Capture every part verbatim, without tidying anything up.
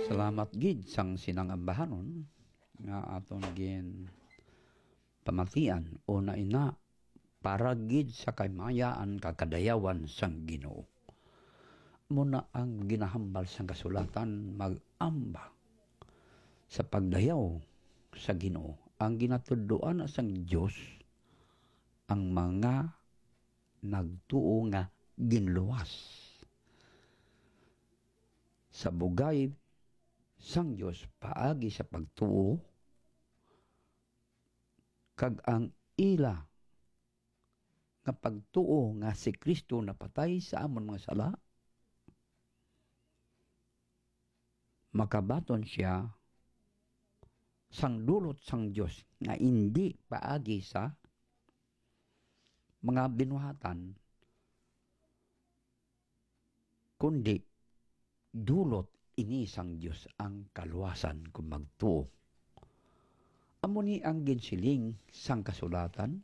Salamat gid sang sinangambahanon nga aton gin pamatian o na ina para gid sa kaymayaan kakadayawan sang Ginoo. Muna ang ginahambal sang kasulatan mag-amba sa pagdayaw sa Ginoo. Ang ginatudloan sang Dios ang mga nagtuo nga ginluwas sa bugay sang Dios paagi sa pagtuo kag ang ila nga pagtuo nga si Kristo napatay sa amon mga sala, makabaton siya sang dulot sang Dios nga hindi paagi sa mga binuhatan kundi dulot ini sang Dios ang kaluwasan kung magtuo. Amo ni ang ginsiling sang kasulatan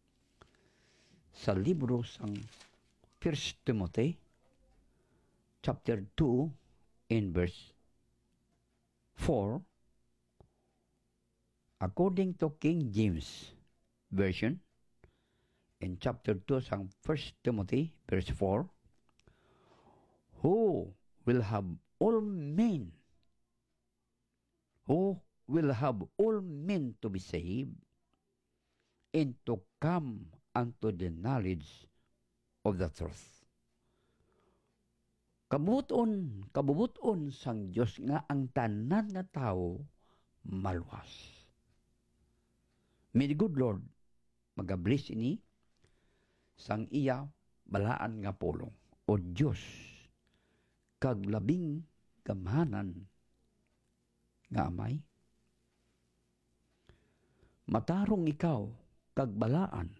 sa libro sang First Timothy chapter two in verse four, according to King James Version, in chapter two sang First Timothy verse four, who will have all men, who will have all men to be saved and to come unto the knowledge of the truth. Kabubuton, kabubuton sang Dios nga ang tanan nga tao maluwas. May the good Lord magablis ini sang iya balaan nga pulong o Dios kag labing gamhanan nga amay. Matarong ikaw kag balaan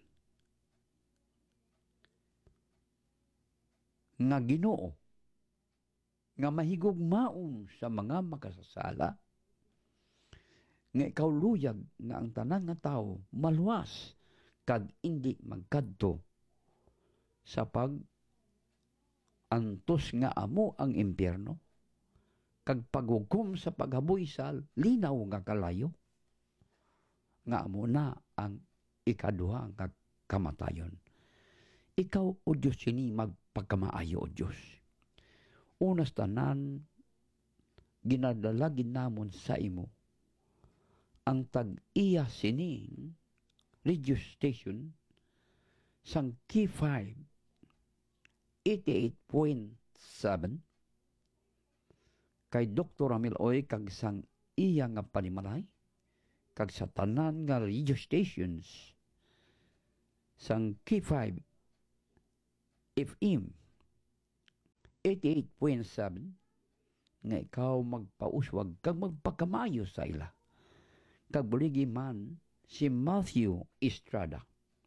nga Ginoo nga mahigugmaon sa mga makasasala, nga ikaw luyag nga ang tanan nga tao maluwas kag indi magkadto sa pag antos nga amo ang impyerno kag paghukom sa paghaboy sa linaw nga kalayo nga amo na ang ikaduha nga kamatayon. Ikaw o Diyos sini magpagkamaayo o Diyos. Unas tanan ginadalagin namon sa imo ang tag-iya sining radio station sang K five eighty-eight point seven kay Doctor Ramil Oy kag sang iya nga panimalay kag sa tanan nga radio stations sang K five F M eighty-eight point seven nga ikaw magpauswag kag magpakamayo sa ila. Kag buligi man si Matthew Estrada,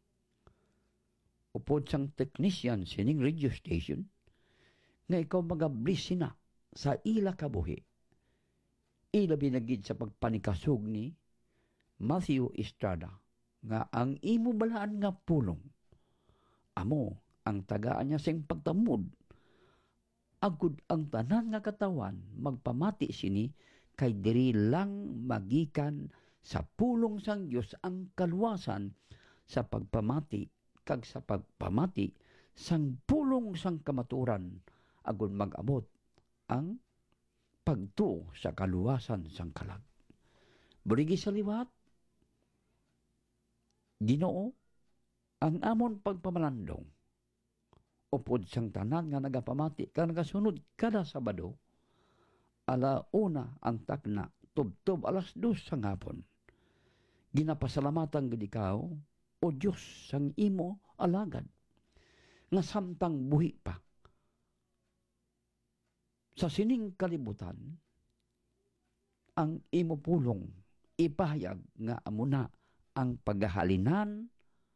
upod sang technician sining radio station, nga ikaw magablis sina sa ila kabuhi. Ila binagid sa pagpanikasog ni Matthew Estrada, nga ang imo balaan nga pulong, amo ang tagaan niya sing pagtamud, agud ang tanan nga katawan magpamati sini, kay diri lang magikan sa pulong sang Dios ang kaluwasan sa pagpamati kag sa pagpamati sang pulong sang kamaturan agon mag-abot ang pagtuo sa kaluwasan sang kalag. Burigi sa liwat, Ginoo, ang amon pagpamalandong upod sang tanan nga nagapamati kag nagasunod kada Sabado, ala una ang takna tubtob alas dos sang hapon. Ginapasalamatan gid ikaw o Dios sang imo alagad nga samtang buhi pa sa sining kalibutan ang imo pulong ipahayag nga amuna ang paghahalinan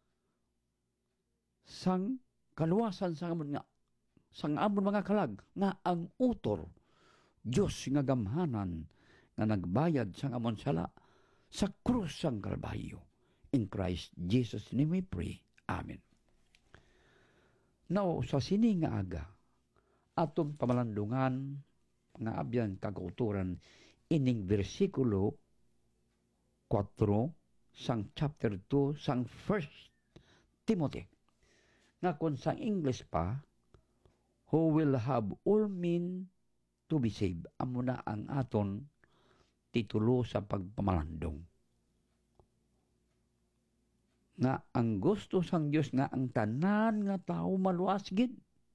sang kaluwasan sang amon nga sang amon mga kalag nga ang utor Dios nga gamhanan nga nagbayad sang amon sala sa krus sang Kalbaryo. In Christ Jesus name we pray. Amen. Now, sa sini nga aga, atong pamalandungan nga abyan kagauturan ining bersikulo four sang chapter two sang First Timothy. Nga kung sa English pa, who will have all men to be saved. Amo na ang aton titulo sa pagpamalandong. Nga ang gusto sang Dios nga ang tanan nga tao maluwas gid.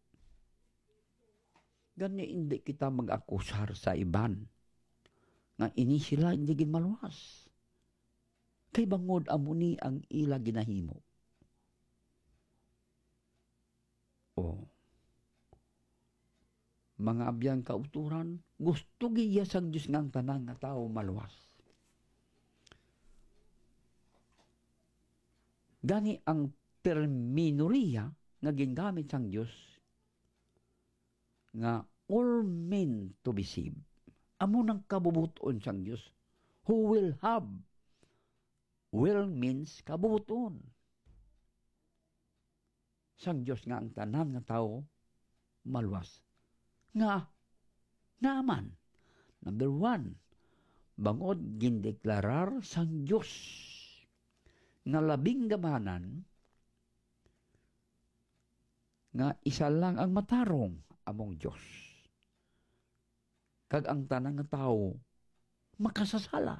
Gani hindi kita mag-akusar sa iban nga ini sila hindi gid maluwas. Kay bangod amo ni ang ila ginahimo. O mga abyan kauturan, gusto giya sang Dios nga ang tanan nga tao maluwas. Gani ang terminolohiya nga gingamit sang Dios nga all men to be saved. Amo nang kabubuton sang Dios. Who will have? Will means kabubuton. Sang Dios nga ang tanan nga tao maluwas. Nga, naman. Number one, bangod gindeklarar sang Dios nga labing gamanan nga isa lang ang matarong among Dios. Kag ang tanan nga tao makasasala.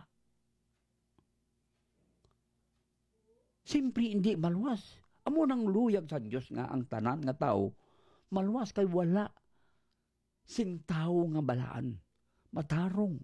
Simpre hindi maluwas. Amo nang luyag sa Dios nga ang tanan nga tao maluwas kay wala sing tao nga balaan, matarong.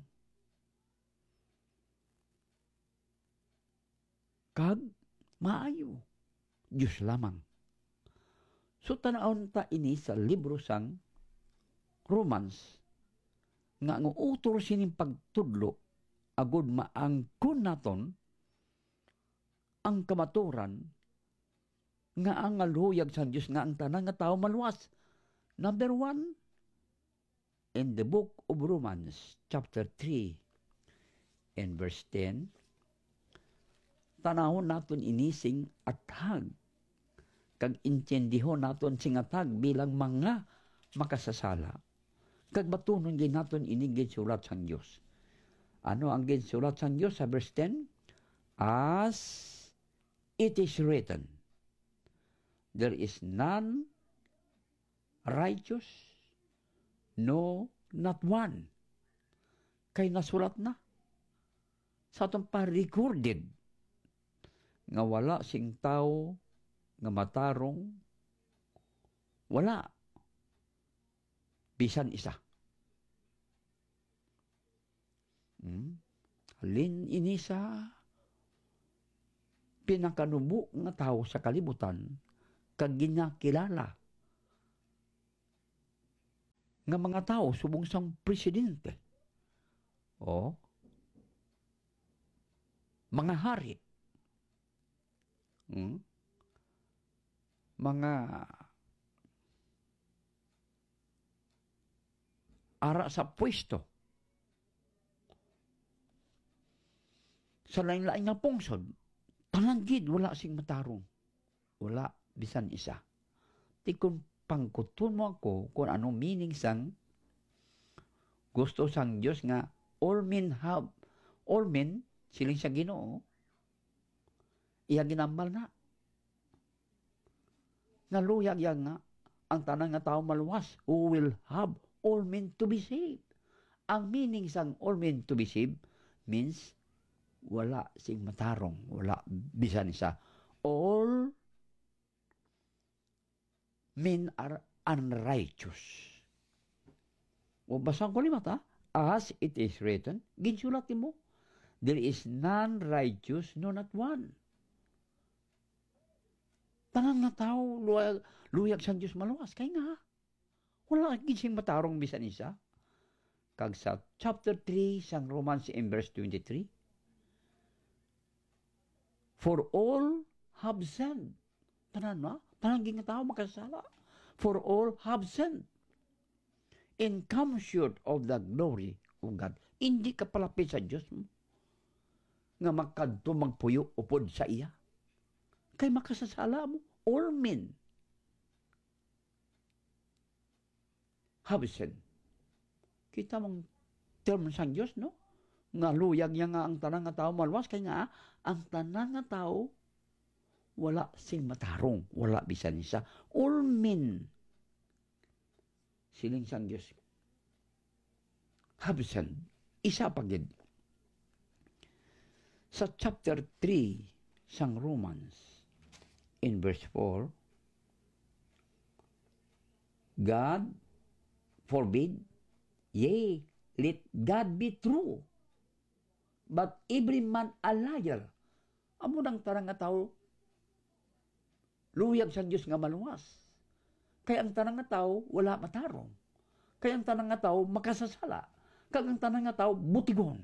Kag maayo, Diyos lamang. So tanawon ta ini sa libro sang Romans, nga ang utor sining pagtudlo, agud maangkon naton ang kamaturan, nga ang ngaluyag sa Diyos nga ang tanan nga tao maluwas. Number one, in the book of Romans, chapter three, and verse ten, tanahon naton inising athag, kag intindihon naton sing athag bilang mga makasasala. Kag batunon gid naton ini ginsulat sang Dios. Ano ang ginsulat sang Dios sa verse ten? As it is written, there is none righteous, no, not one. Kay nasulat na sa atong pa-recorded nga wala sing tao nga matarong, wala bisan isa. Hmm? Halin ini sa pinakanubo nga tao sa kalibutan kag ginakilala nga mga tao subong sang presidente o mga hari, hmm? mga ara sa pwesto sa lain-lain nga pungsod, talanggid wala sing matarong, wala bisan isa. Ti kung pangkuton mo ako kung anong meaning sang gusto sang Dios nga all men have, all men siling sa Ginoo, iya ginambal na nga luyag yang nga ang tanan nga tao maluwas, who will have all men to be saved. Ang meaning sang all men to be saved means wala sing matarong, wala bisan isa. All men are unrighteous. O basang ko lima ta, as it is written, ginsulat mo, there is none righteous, no not one. Tanang na tao, luyag, luyag sang Diyos maluwas. Kaya nga, wala gising matarong bisan isa. Kag sa chapter three, sang Romans in verse twenty-three, for all have sinned. Tanan na, tanang nga tao makasala. For all have sinned and come short of the glory of God. Hindi ka palapit sa Diyos mo nga magkadto magpuyo upod sa iya. Kay makasasala mo, all men have sinned. Kita mong term sang Diyos, no? Nga luyag niya nga ang tanang nga tao malwas, kaya nga ang tanang nga tao wala sing matarong, wala bisan isa. All men, siling sang Diyos, habsan, isa pagid. Sa chapter three sang Romans, in verse four, God forbid, yea, let God be true, but every man a liar. Amo nang tarang nga tao, luyag sang Diyos nga maluwas. Kaya ang tanang nga tao, wala matarong. Kaya ang tanang nga tao, makasasala. Kaya ang tanang nga tao, butigon.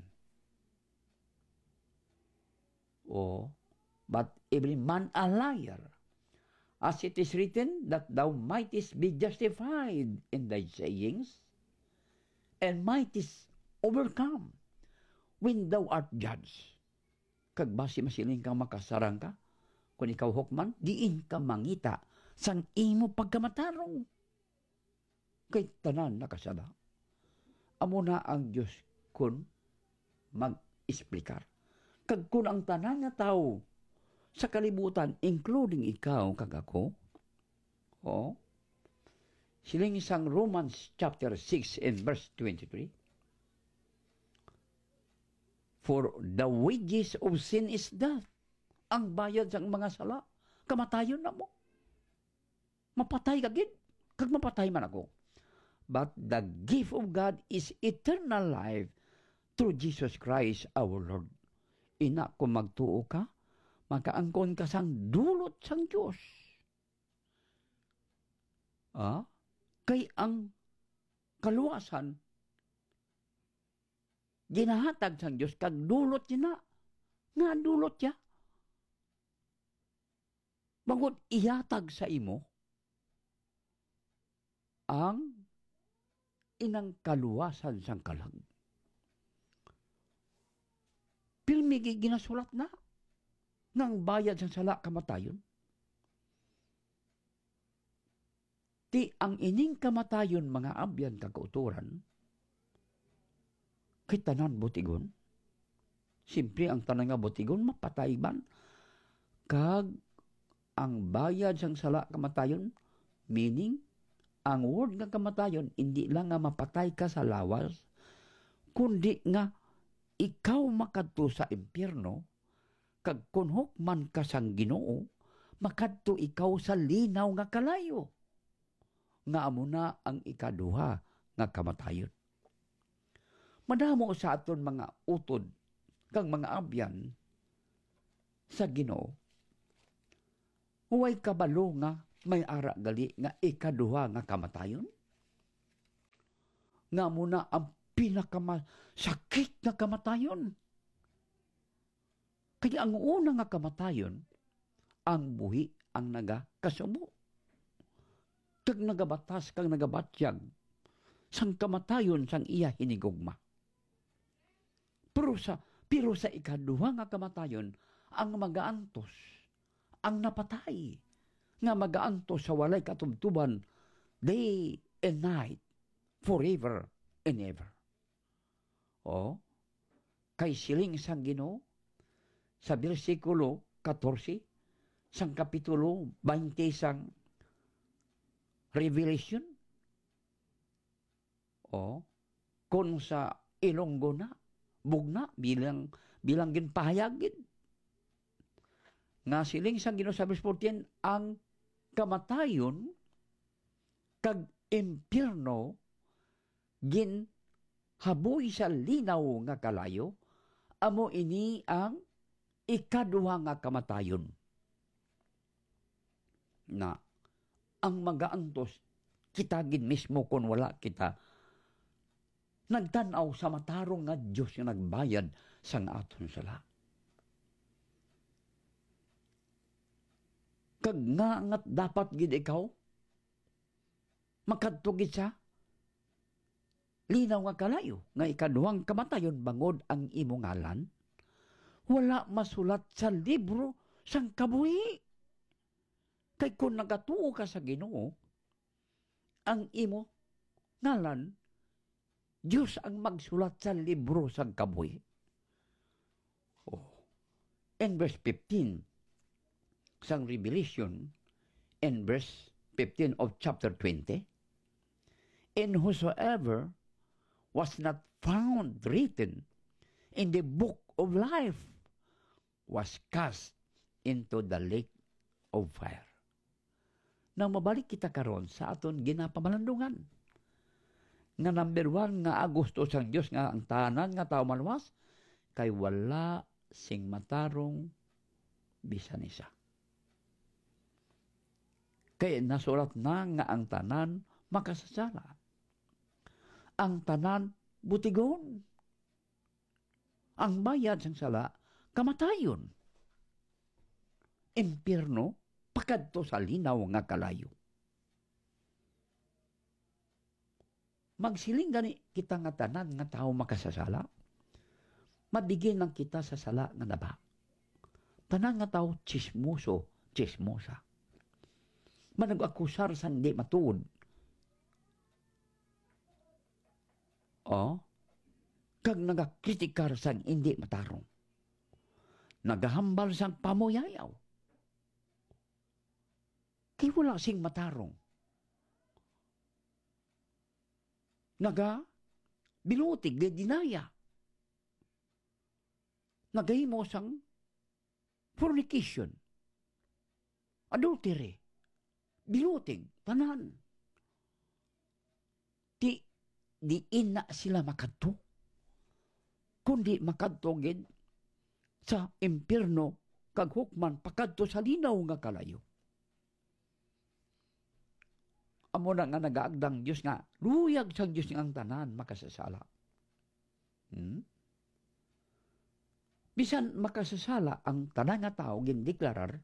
O, but every man a liar. As it is written, that thou mightest be justified in thy sayings, and mightest overcome when thou art judged. Kag basi masiling kang makasarang ka, kung ikaw hukman, diin ka mangita sang imo pagkamatarong. Kay tanan nakasala. Amo na ang Diyos kun mag-esplikar. Kag kun ang tanan nga tao sa kalibutan, including ikaw kag ako, o, siling isang Romans chapter six and verse twenty-three, for the wages of sin is death. Ang bayad sa mga sala, kamatayon na mo. Mapatay ka gid, kag mapatay man ako. But the gift of God is eternal life through Jesus Christ our Lord. Ina, kung magtuo ka, makaangkon ka sang dulot sang Diyos. Ah? Kay ang kaluwasan, ginahatag sang Diyos, kag dulot niya na. Nga dulot niya. Bangod ihatag sa imo, ang inang kaluwasan sang kalag. Pilmi ginasulat na, nang bayad sang sala kamatayon. Ti ang ining kamatayon mga abyan kagauturan, kay tanan butigon, simpre ang tanan nga butigon, mapatayban, kag ang bayad sang sala kamatayon, meaning, ang word nga kamatayon, hindi lang nga mapatay ka sa lawas, kundi nga ikaw makadto sa impyerno, kag kunhok man ka sang Ginoo, makadto ikaw sa linaw nga kalayo. Nga amo na ang ikaduha nga kamatayon. Madamo sa aton mga utod, kag mga abyan, sa Ginoo, huway kabalo nga may ara gali nga ikaduha nga kamatayon. Nga muna ang pinakamasakit nga kamatayon. Kaya ang una nga kamatayon, ang buhi ang nagakasubo. Kag nagabatas kang nagabatyag, sang kamatayon sang iya hinigugma. Pero sa, pero sa ikaduha nga kamatayon, ang magaantos, ang napatay, nga magaantos sa walay katubtuban, day and night, forever and ever. O, kay siling sang Ginoo, sa bersikulo fourteen, sang kapitulo twenty sang Revelation, o, kung sa Ilonggo na, bugna, bilang, bilang ginpahayagin, nga siling sang Ginoo sa verse fourteen, ang kamatayon kag impyerno gin haboy sa linaw nga kalayo, amo ini ang ikaduha nga kamatayon. Na ang magaantos kita gid mismo kung wala kita nagtanaw sa matarong nga Diyos nga nagbayad sang aton sala. Kag nga ngat dapat gid ikaw makadto gid sa linaw nga kalayo nga ikaduhang kamatayon bangod ang imong ngalan wala masulat sa libro sang kabuhi. Kay kung nagatuo ka sa Ginoo, ang imo ngalan Diyos ang magsulat sa libro sang kabuhi. Oh. In verse fifteen, sang Revelation, in verse fifteen of chapter twenty, and whosoever was not found written in the book of life was cast into the lake of fire. Nang mabalik kita karon sa aton ginapamalandungan, nga number one nga agusto sang Dios nga ang tanan nga tao maluwas, kay wala sing matarong bisan isa. Kaya nasulat na nga ang tanan makasasala. Ang tanan butigon. Ang bayad sang sala kamatayon. Impierno pakadto sa linaw nga kalayo. Magsiling gani kita nga tanan nga tao makasasala. Mabigyan lang kita sa sala nga naba. Tanan nga tao chismoso, chismosa. Manag-akusar sa hindi matuod. O, kag nagakritikar sa hindi matarong. Nagahambal sa pamuyayaw. Kaya wala sing matarong. Naga, bilutig, de dinaya. Nagahimo sang fornication, adultery, bilutig, tanan. Di, di ina sila makadto. Kundi makadto gid sa impierno kag hukman pakadto sa linaw nga kalayo. Amo na nga nagaagdang Diyos nga, luyag sang Diyos nga ang tanan makasasala. Hmm? Bisan makasasala ang tanan nga tao gindeklarar,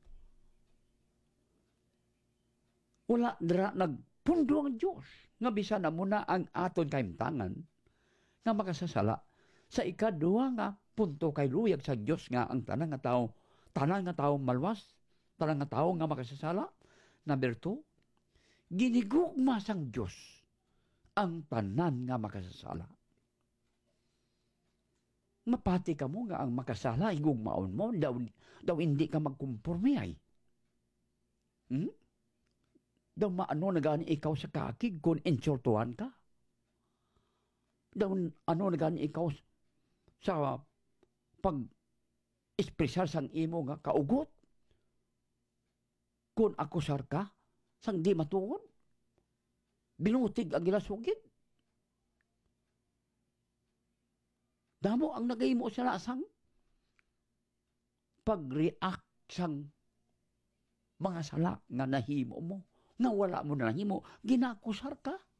wala dira nagpundo ang Diyos nga bisan na muna ang aton kaimtangan nga makasasala sa ikadua nga punto kay luyag sa Diyos nga ang tanan nga tao, tanan nga tao malwas, tanan nga tao nga makasasala. Number two, ginigugma sang Diyos ang tanan nga makasasala. Mapati ka mo nga ang makasala, igugmaon mo, daw, daw hindi ka magkumporme ay. Hmm? Daw maano na gani ikaw sa kakig kung insultuhan ka? Daw ano na gani ikaw sa pag-espresar sang imo nga kaugot? Kung akusar ka, sang di matuon? Binutig ang gilasugid? Damo ang nagahimo sila sang pag-react sang mga sala nga nahimo mo, nga wala mo na nahimo, ginakusar ka.